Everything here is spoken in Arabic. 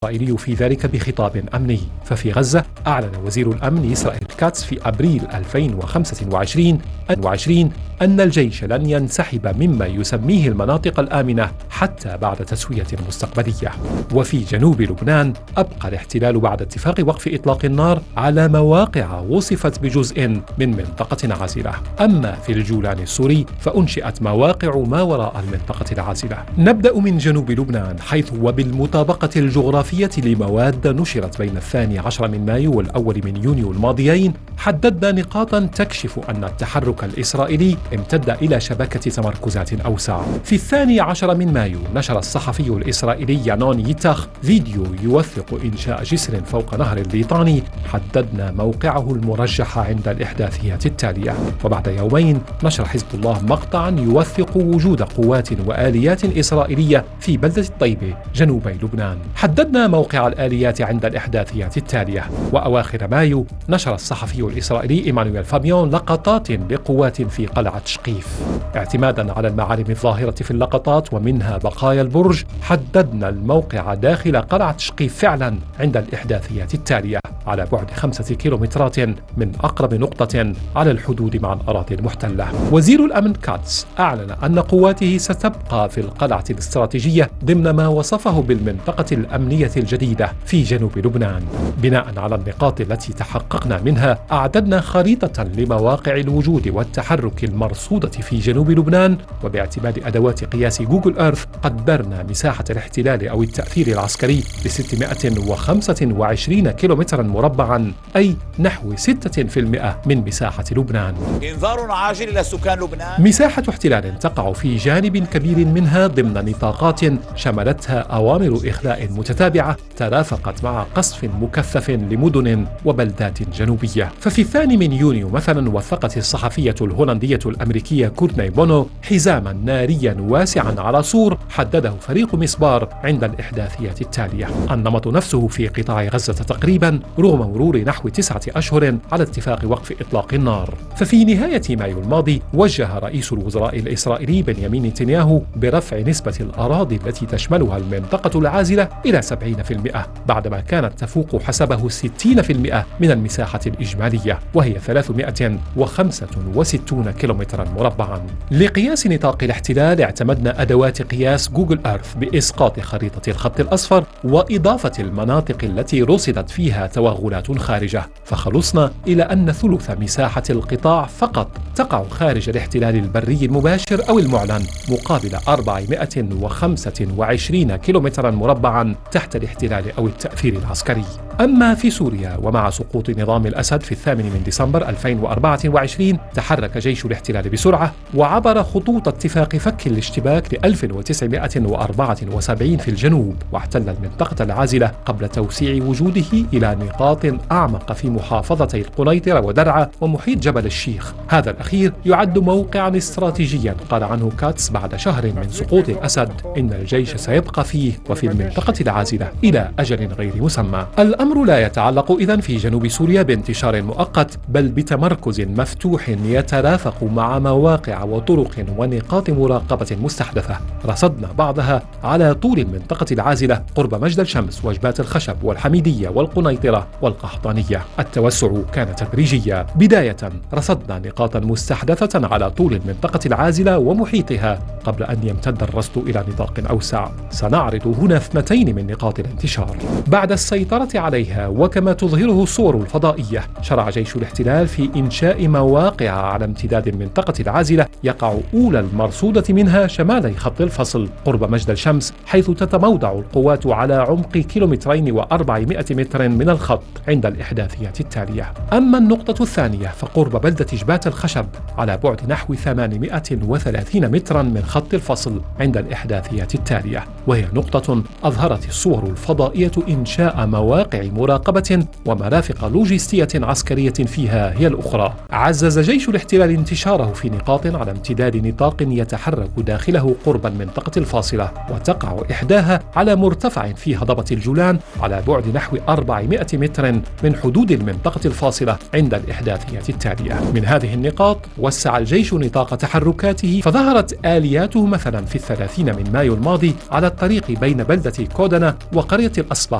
الإسرائيلي في ذلك بخطاب أمني. ففي غزة أعلن وزير الأمن إسرائيل كاتس في أبريل 2025 أن الجيش لن ينسحب مما يسميه المناطق الآمنة حتى بعد تسوية مستقبلية. وفي جنوب لبنان أبقى الاحتلال بعد اتفاق وقف إطلاق النار على مواقع وصفت بجزء من منطقة عازلة. أما في الجولان السوري فأنشئت مواقع ما وراء المنطقة العازلة. نبدأ من جنوب لبنان، حيث وبالمطابقة الجغرافية لمواد نشرت بين 12 من مايو والأول من يونيو الماضيين، حددنا نقاطا تكشف أن التحرك الإسرائيلي امتد إلى شبكة تمركزات أوسع. في 12 من مايو نشر الصحفي الإسرائيلي يانون يتاخ فيديو يوثق إنشاء جسر فوق نهر الليطاني، حددنا موقعه المرجح عند الإحداثيات التالية. وبعد يومين نشر حزب الله مقطعا يوثق وجود قوات وآليات إسرائيلية في بلدة الطيبة جنوبي لبنان، حددنا موقع الآليات عند الإحداثيات التالية. وأواخر مايو نشر الصحفي الإسرائيلي إيمانويل فابيون لقطات لقوات في قلعة شقيف. اعتمادا على المعالم الظاهرة في اللقطات ومنها بقايا البرج، حددنا الموقع داخل قلعة شقيف فعلا عند الإحداثيات التالية، على بعد 5 كيلومترات من أقرب نقطة على الحدود مع الأراضي المحتلة. وزير الأمن كاتس أعلن أن قواته ستبقى في القلعة الاستراتيجية ضمن ما وصفه بالمنطقة الأمنية الجديدة في جنوب لبنان. بناء على النقاط التي تحققنا منها، أعددنا خريطة لمواقع الوجود والتحرك المرصودة في جنوب لبنان، وباعتماد أدوات قياس جوجل إيرث قدرنا مساحة الاحتلال أو التأثير العسكري ب 625 كيلومترا مربعا، أي نحو 6% من مساحة لبنان. إنذار عاجل لسكان لبنان. مساحة احتلال تقع في جانب كبير منها ضمن نطاقات شملتها أوامر إخلاء متتابعة ترافقت مع قصف مكثف لمدن وبلدات جنوبية. ففي 2 من يونيو مثلا وثقت الصحفية الهولندية الأمريكية كورتني بونو حزاما ناريا واسعا على سور حدده فريق مسبار عند الإحداثيات التالية. النمط نفسه في قطاع غزة تقريبا رغم مرور نحو 9 أشهر على اتفاق وقف إطلاق النار. ففي نهاية مايو الماضي وجه رئيس الوزراء الإسرائيلي بنيامين نتنياهو برفع نسبة الأراضي التي تشملها المنطقة العازلة إلى 70%، بعدما كانت تفوق حسبه 60% من المساحة الإجمالية، وهي 365 كيلومترا مربعا. لقياس نطاق الاحتلال اعتمدنا أدوات قياس جوجل إيرث بإسقاط خريطة الخط الأصفر وإضافة المناطق التي رصدت فيها توغلات خارجة، فخلصنا إلى أن ثلث مساحة القطاع فقط تقع خارج الاحتلال البري المباشر أو المعلن، مقابل 425 كيلومترا مربعا تحت الاحتلال أو التأثير العسكري. أما في سوريا ومع سقوط نظام الأسد في 8 من ديسمبر 2024 تحرك جيش الاحتلال بسرعة وعبر خطوط اتفاق فك الاشتباك ل 1974 في الجنوب، واحتل المنطقة العازلة قبل توسيع وجوده إلى نقاط أعمق في محافظتي القنيطرة ودرعا ومحيط جبل الشيخ. هذا الأخير يعد موقعا استراتيجيا قال عنه كاتس بعد شهر من سقوط الأسد إن الجيش سيبقى فيه وفي المنطقة العازلة إلى أجل غير مسمى. الأمر لا يتعلق إذن في جنوب سوريا بانتشار مؤقت، بل بتمركز مفتوح يترافق مع مواقع وطرق ونقاط مراقبة مستحدثة رصدنا بعضها على طول المنطقة العازلة قرب مجد الشمس وجبات الخشب والحميدية والقنيطرة والقحطانية. التوسع كان تدريجيا. بداية رصدنا نقاطا مستحدثة على طول المنطقة العازلة ومحيطها قبل أن يمتد الرصد إلى نطاق أوسع. سنعرض هنا 2 من نقاط الانتشار. بعد السيطرة عليها وكما تظهره الصور الفضائية، شرع جيش الاحتلال في إنشاء مواقع على امتداد المنطقة العازلة، يقع أولى المرصودة منها شمالي خط الفصل قرب مجد الشمس، حيث تتموضع القوات على عمق 2.400 متر من الخط عند الإحداثيات التالية. أما النقطة الثانية فقرب بلدة جبات الخشب على بعد نحو 830 مترا من خط الفصل عند الإحداثيات التالية، وهي نقطة أظهرت الصور الفضائية إنشاء مواقع مراقبة ومرافق لوجستية عسكرية فيها هي الأخرى. عزز جيش الاحتلال انتشاره في نقاط على امتداد نطاق يتحرك داخله قرب المنطقة الفاصلة، وتقع إحداها على مرتفع في هضبة الجولان على بعد نحو 400 متر من حدود المنطقة الفاصلة عند الإحداثيات التالية. من هذه النقاط وسع الجيش نطاق تحركاته، فظهرت آلياته مثلا في 30 من مايو الماضي على الطريق بين بلدة كودنا وقرية الأصبح